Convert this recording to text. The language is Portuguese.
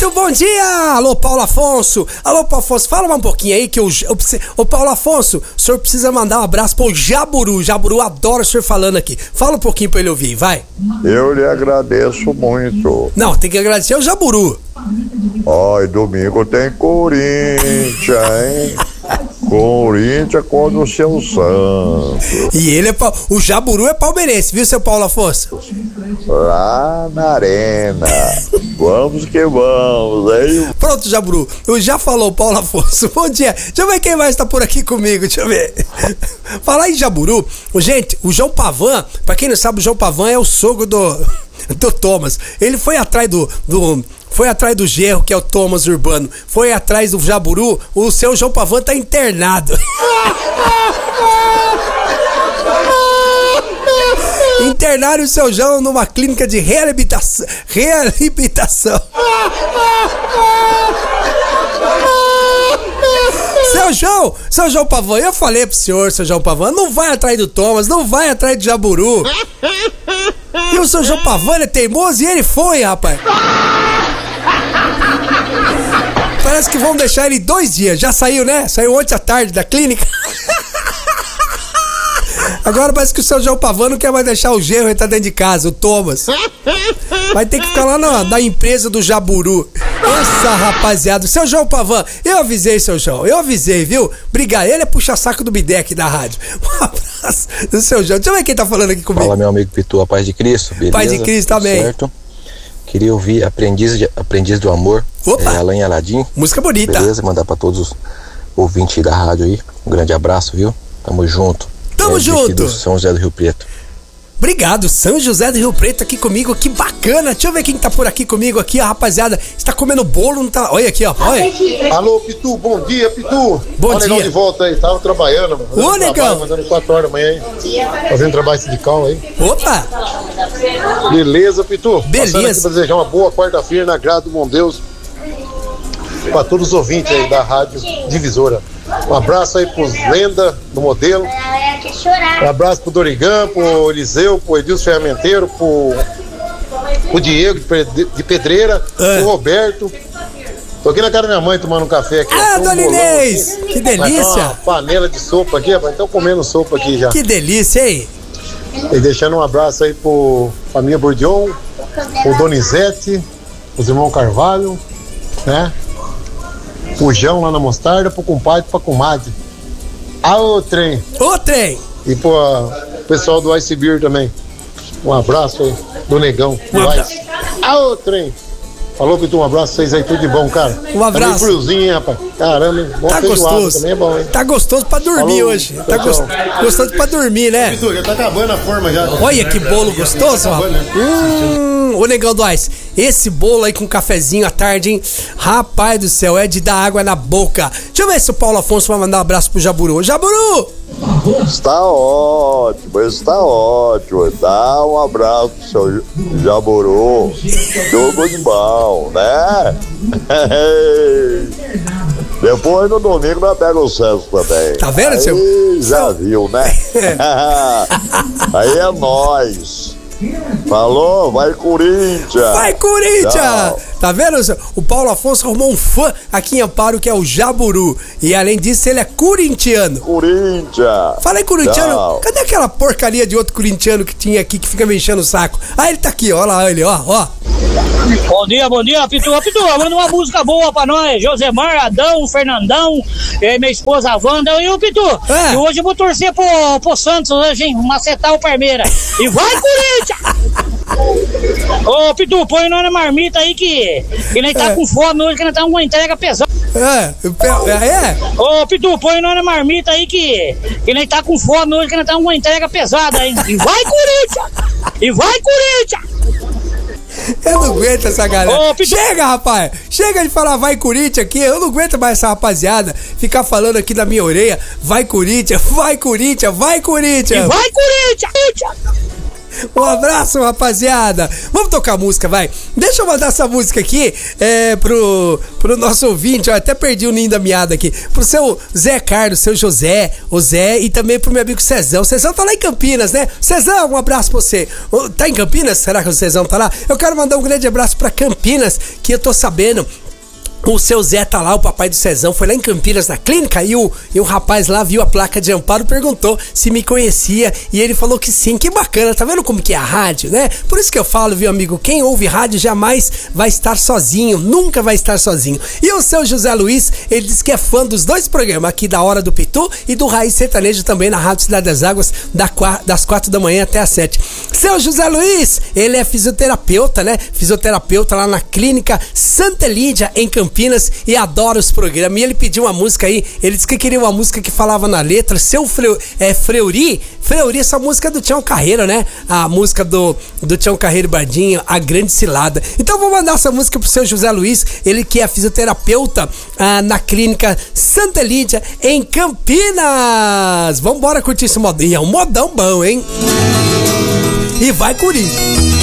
Muito bom dia! Alô, Paulo Afonso. Alô, Paulo Afonso, fala um pouquinho aí que Ô, Paulo Afonso, o senhor precisa mandar um abraço pro Jaburu. Jaburu adora o senhor falando aqui. Fala um pouquinho pra ele ouvir, vai. Eu lhe agradeço muito. Não, tem que agradecer ao Jaburu. Ai, domingo tem Corinthians, hein? Corinthians contra o seu Santos. E ele o Jaburu é palmeirense, viu, seu Paulo Afonso? Lá na arena. Vamos que vamos, hein? Pronto, Jaburu, eu já falou, Paulo Afonso. Bom dia. Deixa eu ver quem mais tá por aqui comigo, deixa eu ver. Falar em Jaburu, gente, o João Pavan, pra quem não sabe, o João Pavan é o sogro do Thomas. Ele foi atrás foi atrás do genro, que é o Thomas Urbano. Foi atrás do Jaburu. O seu João Pavan tá internado. Internaram o seu João numa clínica de reabilitação. Seu João Pavan, eu falei pro senhor, seu João Pavan, não vai atrás do Thomas, não vai atrás do Jaburu. E o seu João Pavan é teimoso e ele foi, rapaz. Parece que vão deixar ele 2 dias. Já saiu, né? Saiu ontem à tarde da clínica. Agora parece que o seu João Pavan não quer mais deixar o genro entrar dentro de casa, o Thomas. Vai ter que ficar lá na empresa do Jaburu. Essa rapaziada, seu João Pavan, eu avisei, seu João, eu avisei, viu? Brigar ele é puxa-saco do Bidec da rádio. Um abraço do seu João. Deixa eu ver quem tá falando aqui comigo. Fala, meu amigo Pitu, a paz de Cristo, beleza? Paz de Cristo também. Certo? Queria ouvir Aprendiz do Amor, Alain Aladim. Música bonita. Beleza? Mandar pra todos os ouvintes da rádio aí. Um grande abraço, viu? Tamo junto. Tamo junto. Do São José do Rio Preto. Obrigado, São José do Rio Preto aqui comigo, que bacana. Deixa eu ver quem tá por aqui comigo aqui, a rapaziada. Você tá comendo bolo, não tá? Olha aqui, ó. Olha. Alô, Pitu, bom dia, Pitu. Bom dia. Negão de volta aí, tava trabalhando. Ô, Negão. Mandando 4 horas da manhã aí. Fazendo trabalho sindical aí. Opa. Beleza, Pitu. Beleza. Passando aqui pra desejar uma boa quarta-feira na graça do bom Deus. Pra todos os ouvintes aí da Rádio Divisora. Um abraço aí pros Lenda do Modelo. Um abraço pro Dorigan, pro Eliseu, pro Edilson Ferramenteiro, pro Diego de Pedreira, pro Roberto. Tô aqui na casa da minha mãe tomando um café aqui. Ah, Dona Inês! Que delícia! Uma panela de sopa aqui, rapaz. Então comendo sopa aqui já. Que delícia, hein? E deixando um abraço aí pro família Bordion, pro Donizete, os irmãos Carvalho, né? Pro João lá na Mostarda, pro compadre, pra comadre. Ô trem! Ô trem! E pro pessoal do Ice Beer também. Um abraço aí, do Negão, do Ice. Ô trem! Falou, Pitu, um abraço pra vocês aí, tudo de bom, cara. Um abraço. Tá meio friozinho, hein, rapaz? Caramba, hein? Bom tá gostoso. Também é bom, hein? Tá gostoso pra dormir. Falou, hoje. Tá gostoso pra dormir, né? Pitu, já tá acabando a forma já. Olha que bolo gostoso, ó. Ô, Negão do Ice, esse bolo aí com cafezinho à tarde, hein? Rapaz do céu, é de dar água na boca. Deixa eu ver se o Paulo Afonso vai mandar um abraço pro Jaburu. Jaburu! Está ótimo. Dá um abraço pro seu Jaburu. Jogo de bom, né? Depois no domingo nós pega o Santos também. Tá vendo, aí, seu? Já viu, né? Aí é nóis. Falou, vai Corinthians! Vai Corinthians! Tchau. Tá vendo? O Paulo Afonso arrumou um fã aqui em Amparo que é o Jaburu. E além disso, ele é corintiano. Corinthians! Fala aí, corintiano. Tchau. Cadê aquela porcaria de outro corintiano que tinha aqui que fica me enchendo o saco? Ah, ele tá aqui, ó lá ele, ó. Bom dia, Pitu, manda uma música boa pra nós. Josemar, Adão, Fernandão, minha esposa Wanda e o Pitu. E hoje eu vou torcer pro Santos hoje, hein? Macetar o Parmeira. E vai, Corinthians! Ô, Pitu, põe nós na marmita aí que nós tá com fome hoje, que nós tá com uma entrega pesada. Ô, Pitu, põe nós na marmita aí que nós tá com fome hoje, que nós tá com uma entrega pesada, hein? E vai, Corinthians! Eu não aguento essa galera. Chega, rapaz! Chega de falar vai Corinthians aqui. Eu não aguento mais essa rapaziada ficar falando aqui na minha orelha. Vai Corinthians, vai Corinthians, vai Corinthians! E vai Corinthians! Um abraço, rapaziada. Vamos tocar música, vai. Deixa eu mandar essa música aqui pro nosso ouvinte. Eu até perdi o ninho da meada aqui. Pro seu Zé Carlos, seu José, o Zé, e também pro meu amigo Cezão. O Cezão tá lá em Campinas, né? Cezão, um abraço pra você. Tá em Campinas? Será que o Cezão tá lá? Eu quero mandar um grande abraço pra Campinas, que eu tô sabendo. O seu Zé tá lá, o papai do Cezão, foi lá em Campinas na clínica e o rapaz lá viu a placa de amparo, perguntou se me conhecia e ele falou que sim. Que bacana, tá vendo como que é a rádio, né? Por isso que eu falo, viu, amigo, quem ouve rádio jamais vai estar sozinho, nunca vai estar sozinho. E o seu José Luiz, ele diz que é fã dos dois programas aqui, da Hora do Pitu e do Raiz Sertanejo também na Rádio Cidade das Águas, das 4 da manhã até as 7. Seu José Luiz, ele é fisioterapeuta, né? Fisioterapeuta lá na clínica Santa Lídia, em Campinas, e adora os programas. E ele pediu uma música aí, ele disse que queria uma música que falava na letra, seu Fleury, essa música é do Tião Carreiro, né? A música do Tião Carreiro Bardinho, A Grande Cilada. Então vou mandar essa música pro seu José Luiz, ele que é fisioterapeuta na clínica Santa Lídia, em Campinas. Vambora curtir esse modão. E é um modão bom, hein? E vai, Corinthians!